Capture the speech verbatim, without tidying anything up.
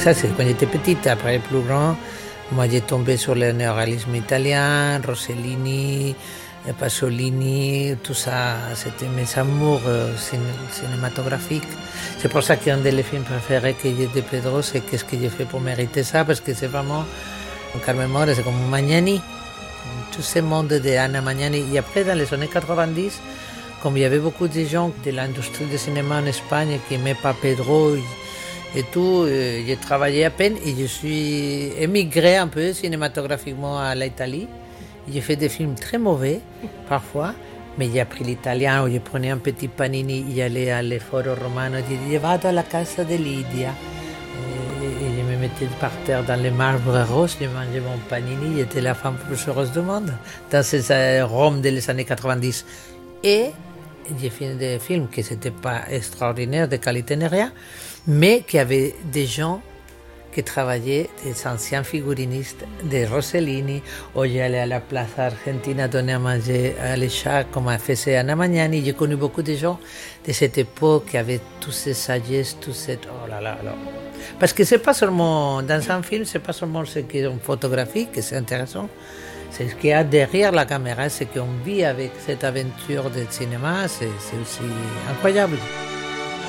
Ça, c'est quand j'étais petite. Après, plus grand, moi, j'ai tombé sur le néoréalisme italien, Rossellini, Pasolini, tout ça. C'était mes amours euh, cinématographiques. C'est pour ça qu'un des films préférés que j'ai de Pedro, c'est Qu'est-ce que j'ai fait pour mériter ça, parce que c'est vraiment, Carmen Maura, c'est comme Magnani. Tout ce monde de Anna Magnani. Et après, dans les années quatre-vingt-dix, comme il y avait beaucoup de gens de l'industrie du cinéma en Espagne qui n'aimaient pas Pedro et tout, euh, j'ai travaillé à peine et je suis émigré un peu cinématographiquement à l'Italie. J'ai fait des films très mauvais, parfois, mais j'ai appris l'italien, je prenais un petit panini, j'allais à l'Foro Romano, je disais, vado alla casa de Lidia. Et, et je me mettais par terre dans les marbres roses, je mangeais mon panini, j'étais la femme plus heureuse du monde, dans ces euh, Rome des années quatre-vingt-dix. Et j'ai fait des films qui n'étaient pas extraordinaires, de qualité ni rien, mais qui avaient des gens qui travaillaient, des anciens figurinistes, des Rossellini, où j'allais à la Plaza Argentina donner à manger à les chats, comme a fait Anna Magnani. J'ai connu beaucoup de gens de cette époque qui avaient toutes ces sagesses, tout cette... Oh là là là. Parce que c'est pas seulement, dans un film, c'est pas seulement ce qui est en photographie, que c'est intéressant, c'est ce qu'il y a derrière la caméra, ce qu'on vit avec cette aventure de cinéma, c'est, c'est aussi incroyable.